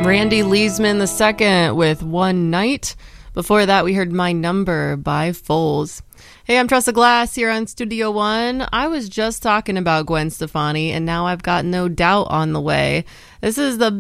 Randy Leesman II with One Night. Before that, we heard My Number by Foles. Hey, I'm Tressa Glass here on Studio One. I was just talking about Gwen Stefani, and now I've got No Doubt on the way. This is the